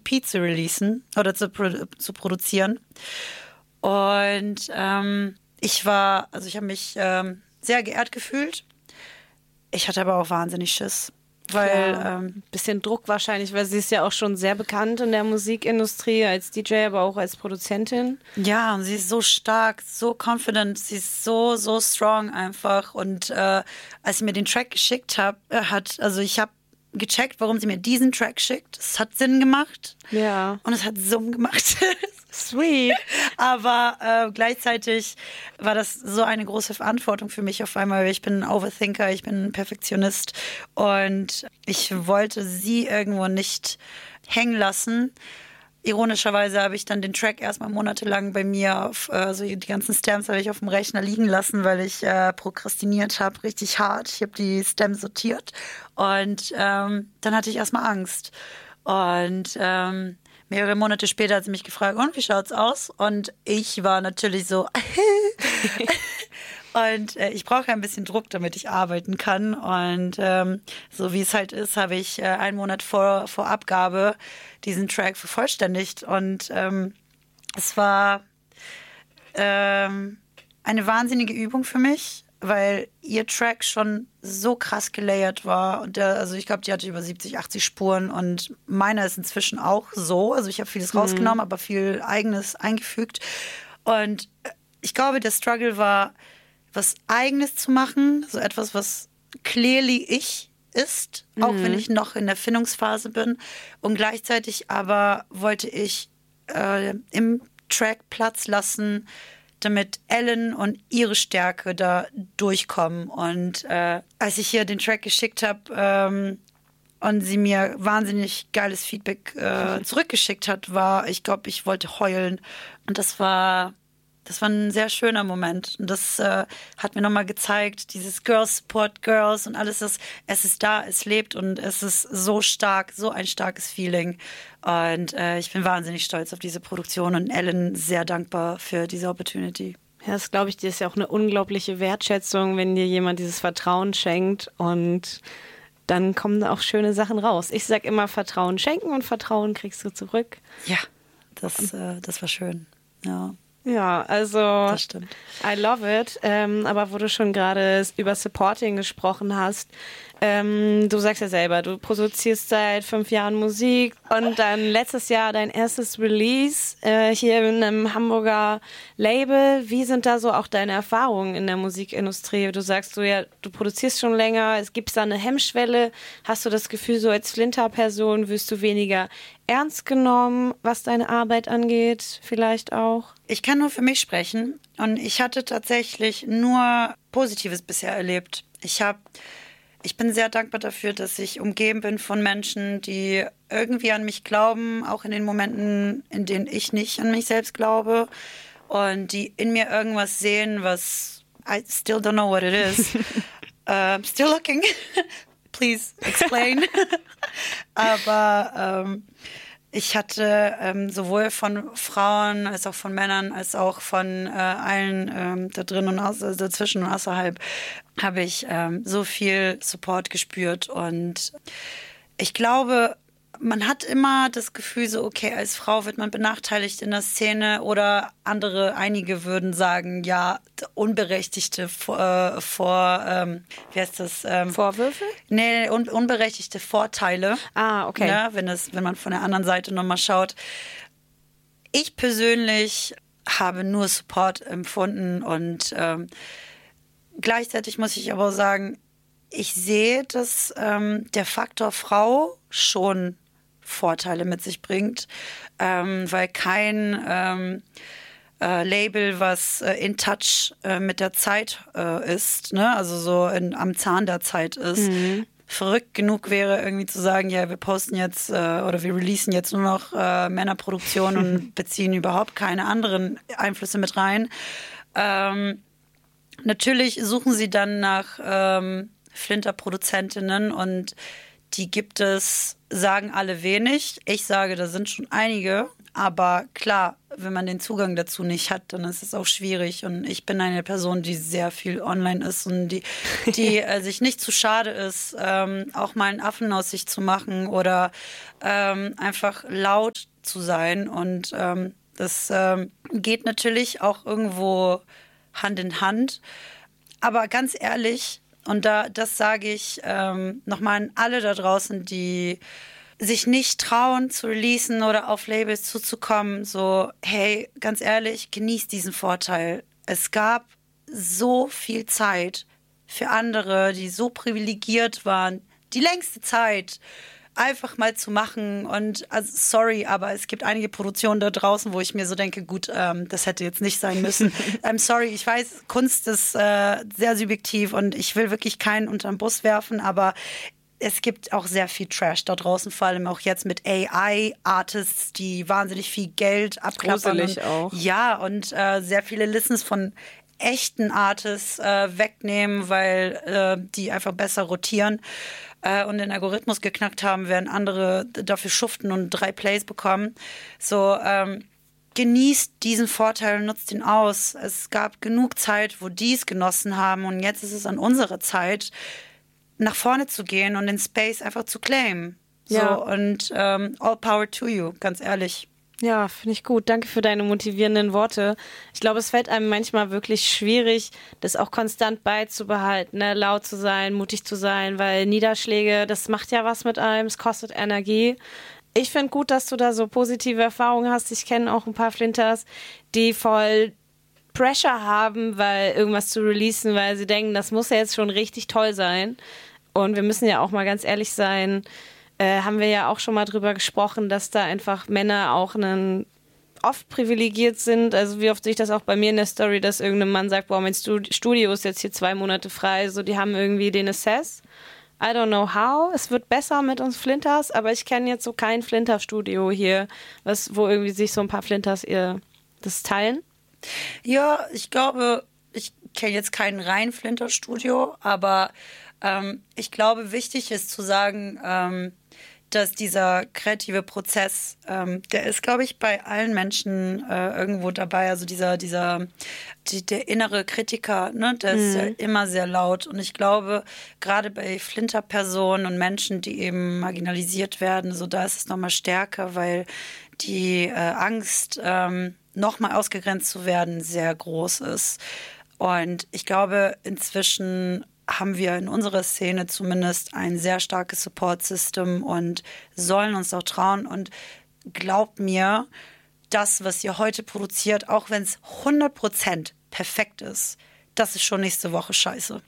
EP zu releasen oder zu produzieren. Und ich habe mich sehr geehrt gefühlt. Ich hatte aber auch wahnsinnig Schiss. Weil bisschen Druck wahrscheinlich, weil sie ist ja auch schon sehr bekannt in der Musikindustrie als DJ, aber auch als Produzentin. Ja, und sie ist so stark, so confident, sie ist so strong einfach. Und als sie mir den Track geschickt hat, ich habe gecheckt, warum sie mir diesen Track schickt. Es hat Sinn gemacht. Ja. Und es hat Summ gemacht. Sweet. Aber gleichzeitig war das so eine große Verantwortung für mich auf einmal. Ich bin ein Overthinker, ich bin ein Perfektionist und ich wollte sie irgendwo nicht hängen lassen. Ironischerweise habe ich dann den Track erstmal monatelang bei mir die ganzen Stems habe ich auf dem Rechner liegen lassen, weil ich prokrastiniert habe, richtig hart. Ich habe die Stems sortiert und dann hatte ich erstmal Angst. Und mehrere Monate später hat sie mich gefragt, und wie schaut's aus? Und ich war natürlich so, und ich brauche ein bisschen Druck, damit ich arbeiten kann. Und so wie es halt ist, habe ich einen Monat vor Abgabe diesen Track vervollständigt. Und es war eine wahnsinnige Übung für mich, weil ihr Track schon so krass gelayert war. Und ich glaube, die hatte über 70, 80 Spuren und meiner ist inzwischen auch so. Also ich habe vieles rausgenommen, aber viel Eigenes eingefügt. Und ich glaube, der Struggle war, was Eigenes zu machen, so etwas, was clearly ich ist, auch wenn ich noch in der Findungsphase bin. Und gleichzeitig aber wollte ich im Track Platz lassen, damit Ellen und ihre Stärke da durchkommen. Und als ich hier den Track geschickt habe und sie mir wahnsinnig geiles Feedback zurückgeschickt hat, ich glaube, ich wollte heulen. Und das war ein sehr schöner Moment. Und das hat mir nochmal gezeigt, dieses Girls Support Girls und alles, es ist da, es lebt und es ist so stark, so ein starkes Feeling. Und ich bin wahnsinnig stolz auf diese Produktion und Ellen sehr dankbar für diese Opportunity. Ja, das glaube ich, dir ist ja auch eine unglaubliche Wertschätzung, wenn dir jemand dieses Vertrauen schenkt und dann kommen auch schöne Sachen raus. Ich sag immer, Vertrauen schenken und Vertrauen kriegst du zurück. Ja, das war schön. Ja. Ja, also das stimmt. I love it. Aber wo du schon gerade über Supporting gesprochen hast, du sagst ja selber, du produzierst seit 5 Jahren Musik und dann letztes Jahr dein erstes Release hier in einem Hamburger Label. Wie sind da so auch deine Erfahrungen in der Musikindustrie? Du sagst du produzierst schon länger, es gibt da eine Hemmschwelle. Hast du das Gefühl, so als Flinter-Person wirst du weniger ernst genommen, was deine Arbeit angeht, vielleicht auch? Ich kann nur für mich sprechen und ich hatte tatsächlich nur Positives bisher erlebt. Ich bin sehr dankbar dafür, dass ich umgeben bin von Menschen, die irgendwie an mich glauben, auch in den Momenten, in denen ich nicht an mich selbst glaube und die in mir irgendwas sehen, was I still don't know what it is. Still looking. Please explain. Aber ich hatte sowohl von Frauen als auch von Männern als auch von allen da drin und dazwischen und außerhalb habe ich so viel Support gespürt. Und ich glaube, man hat immer das Gefühl so, okay, als Frau wird man benachteiligt in der Szene oder einige würden sagen, ja, unberechtigte wie heißt das? Vorwürfe? Nee, unberechtigte Vorteile. Ah, okay. Ja, wenn man von der anderen Seite nochmal schaut. Ich persönlich habe nur Support empfunden und gleichzeitig muss ich aber sagen, ich sehe, dass der Faktor Frau schon Vorteile mit sich bringt, weil kein Label, was in touch mit der Zeit ist, ne? Also so am Zahn der Zeit ist, verrückt genug wäre, irgendwie zu sagen, ja, wir posten jetzt oder wir releasen jetzt nur noch Männerproduktion und beziehen überhaupt keine anderen Einflüsse mit rein. Natürlich suchen sie dann nach Flinter-Produzentinnen und die gibt es, sagen alle wenig. Ich sage, da sind schon einige. Aber klar, wenn man den Zugang dazu nicht hat, dann ist es auch schwierig. Und ich bin eine Person, die sehr viel online ist und die sich nicht zu schade ist, auch mal einen Affen aus sich zu machen oder einfach laut zu sein. Und das geht natürlich auch irgendwo Hand in Hand. Aber ganz ehrlich, und das sage ich nochmal an alle da draußen, die sich nicht trauen zu releasen oder auf Labels zuzukommen, so, hey, ganz ehrlich, genießt diesen Vorteil. Es gab so viel Zeit für andere, die so privilegiert waren, die längste Zeit einfach mal zu machen und, also sorry, aber es gibt einige Produktionen da draußen, wo ich mir so denke, gut, das hätte jetzt nicht sein müssen. I'm sorry, ich weiß, Kunst ist sehr subjektiv und ich will wirklich keinen unter den Bus werfen, aber es gibt auch sehr viel Trash da draußen, vor allem auch jetzt mit AI-Artists, die wahnsinnig viel Geld abklappern. Gruselig auch. Ja, und sehr viele Listens von echten Artists wegnehmen, weil die einfach besser rotieren und den Algorithmus geknackt haben, während andere dafür schuften und 3 Plays bekommen. So, genießt diesen Vorteil und nutzt ihn aus. Es gab genug Zeit, wo die es genossen haben und jetzt ist es an unserer Zeit, nach vorne zu gehen und den Space einfach zu claimen. Ja. So, und all power to you, ganz ehrlich. Ja, finde ich gut. Danke für deine motivierenden Worte. Ich glaube, es fällt einem manchmal wirklich schwierig, das auch konstant beizubehalten, ne? Laut zu sein, mutig zu sein, weil Niederschläge, das macht ja was mit einem, es kostet Energie. Ich finde gut, dass du da so positive Erfahrungen hast. Ich kenne auch ein paar Flinters, die voll Pressure haben, weil irgendwas zu releasen, weil sie denken, das muss ja jetzt schon richtig toll sein. Und wir müssen ja auch mal ganz ehrlich sein, haben wir ja auch schon mal drüber gesprochen, dass da einfach Männer auch oft privilegiert sind. Also wie oft sehe ich das auch bei mir in der Story, dass irgendein Mann sagt, boah, mein Studio ist jetzt hier 2 Monate frei. So, die haben irgendwie den Assess. I don't know how. Es wird besser mit uns Flinters, aber ich kenne jetzt so kein Flinter-Studio hier, wo irgendwie sich so ein paar Flinters das teilen. Ja, ich glaube, ich kenne jetzt kein rein Flinter-Studio, aber ich glaube, wichtig ist zu sagen, dass dieser kreative Prozess, der ist, glaube ich, bei allen Menschen irgendwo dabei. Also der innere Kritiker, ne, der ist ja immer sehr laut. Und ich glaube, gerade bei Flinter-Personen und Menschen, die eben marginalisiert werden, so da ist es nochmal stärker, weil die Angst, nochmal ausgegrenzt zu werden, sehr groß ist. Und ich glaube, inzwischen haben wir in unserer Szene zumindest ein sehr starkes Support-System und sollen uns auch trauen. Und glaubt mir, das, was ihr heute produziert, auch wenn es 100% perfekt ist, das ist schon nächste Woche scheiße.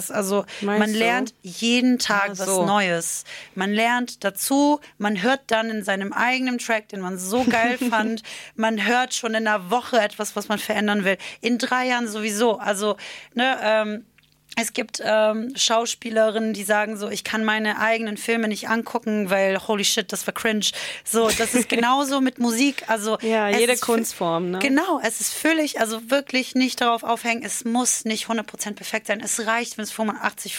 Man lernt jeden Tag was Neues. Man lernt dazu, man hört dann in seinem eigenen Track, den man so geil fand, man hört schon in einer Woche etwas, was man verändern will. In 3 Jahren sowieso. Also, ne, es gibt Schauspielerinnen, die sagen so, ich kann meine eigenen Filme nicht angucken, weil holy shit, das war cringe. So, das ist genauso mit Musik. Also ja, jede Kunstform, ne? Genau, es ist völlig, also wirklich nicht darauf aufhängen, es muss nicht 100% perfekt sein. Es reicht, wenn es 85,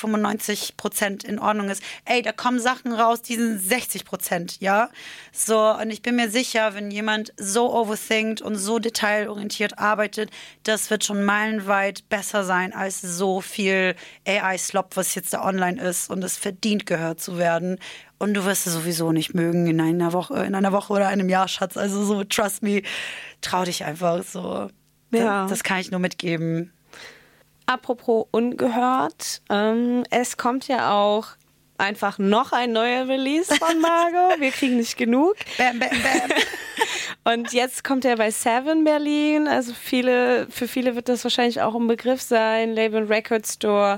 95% in Ordnung ist. Ey, da kommen Sachen raus, die sind 60%, ja? So, und ich bin mir sicher, wenn jemand so overthinkt und so detailorientiert arbeitet, das wird schon meilenweit besser sein als so viel AI-Slop, was jetzt da online ist und es verdient gehört zu werden. Und du wirst es sowieso nicht mögen in einer Woche oder einem Jahr, Schatz. Also so, trust me, trau dich einfach so. Ja. Das kann ich nur mitgeben. Apropos ungehört, es kommt ja auch einfach noch ein neuer Release von Margot. Wir kriegen nicht genug. Bam, bam, bam. Und jetzt kommt er bei Seven Berlin. Also für viele wird das wahrscheinlich auch ein Begriff sein. Label Record Store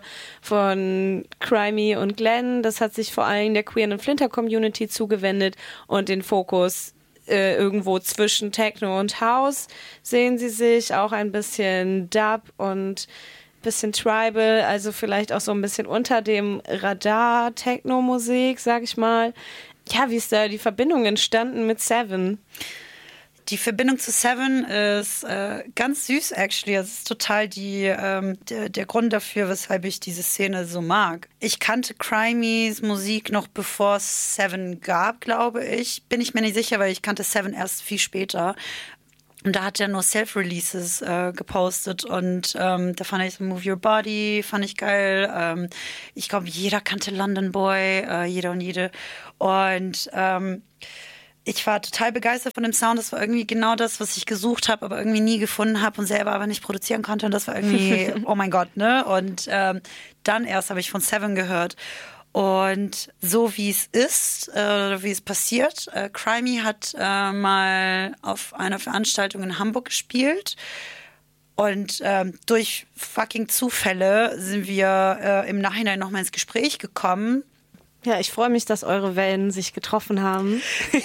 von Crimey und Glenn. Das hat sich vor allem der Queer und Flinter Community zugewendet und den Fokus irgendwo zwischen Techno und House sehen sie sich. Auch ein bisschen Dub und bisschen Tribal, also vielleicht auch so ein bisschen unter dem Radar Techno-Musik, sag ich mal. Ja, wie ist da die Verbindung entstanden mit Seven? Die Verbindung zu Seven ist ganz süß, actually. Es ist total der Grund dafür, weshalb ich diese Szene so mag. Ich kannte Crimey's Musik noch bevor es Seven gab, glaube ich. Bin ich mir nicht sicher, weil ich kannte Seven erst viel später. Und da hat er nur Self-Releases gepostet und da fand ich so Move Your Body, fand ich geil. Ich glaube, jeder kannte London Boy, jeder und jede. Und ich war total begeistert von dem Sound. Das war irgendwie genau das, was ich gesucht habe, aber irgendwie nie gefunden habe und selber aber nicht produzieren konnte. Und das war irgendwie, oh mein Gott, ne? Und dann erst habe ich von Seven gehört. Und so wie es ist, wie es passiert, Crimey hat mal auf einer Veranstaltung in Hamburg gespielt. Und durch fucking Zufälle sind wir im Nachhinein nochmal ins Gespräch gekommen. Ja, ich freue mich, dass eure Wellen sich getroffen haben.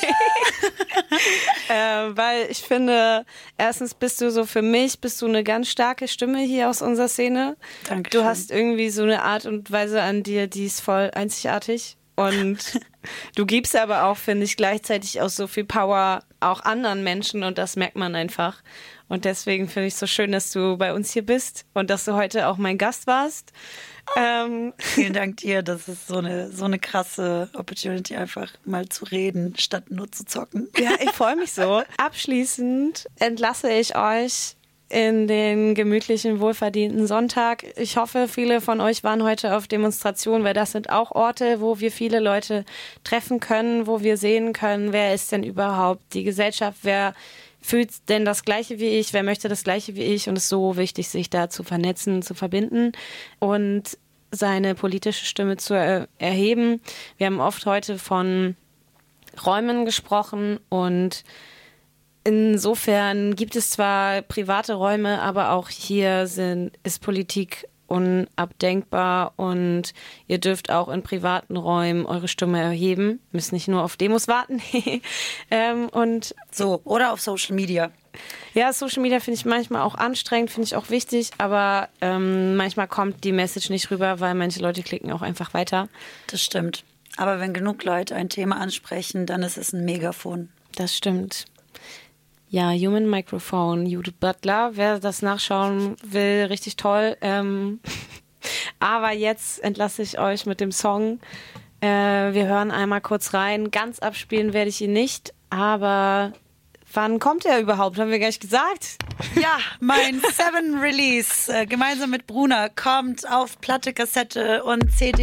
Weil ich finde, erstens bist du eine ganz starke Stimme hier aus unserer Szene. Dankeschön. Du hast irgendwie so eine Art und Weise an dir, die ist voll einzigartig. Und du gibst aber auch, finde ich, gleichzeitig auch so viel Power auch anderen Menschen und das merkt man einfach. Und deswegen finde ich es so schön, dass du bei uns hier bist und dass du heute auch mein Gast warst. Vielen Dank dir, das ist so eine krasse Opportunity, einfach mal zu reden, statt nur zu zocken. Ja, ich freue mich so. Abschließend entlasse ich euch in den gemütlichen, wohlverdienten Sonntag. Ich hoffe, viele von euch waren heute auf Demonstrationen, weil das sind auch Orte, wo wir viele Leute treffen können, wo wir sehen können, wer ist denn überhaupt die Gesellschaft, wer fühlt denn das Gleiche wie ich, wer möchte das Gleiche wie ich und es ist so wichtig, sich da zu vernetzen, zu verbinden und seine politische Stimme zu erheben. Wir haben oft heute von Räumen gesprochen und insofern gibt es zwar private Räume, aber auch hier ist Politik unabdenkbar und ihr dürft auch in privaten Räumen eure Stimme erheben. Müsst nicht nur auf Demos warten. Und so, oder auf Social Media. Ja, Social Media finde ich manchmal auch anstrengend, finde ich auch wichtig, aber manchmal kommt die Message nicht rüber, weil manche Leute klicken auch einfach weiter. Das stimmt. Aber wenn genug Leute ein Thema ansprechen, dann ist es ein Megafon. Das stimmt. Ja, Human Microphone, Judith Butler. Wer das nachschauen will, richtig toll. Aber jetzt entlasse ich euch mit dem Song. Wir hören einmal kurz rein. Ganz abspielen werde ich ihn nicht, aber wann kommt er überhaupt? Haben wir gar nicht gesagt. Ja, mein Seven Release gemeinsam mit Bruna kommt auf Platte, Kassette und CD.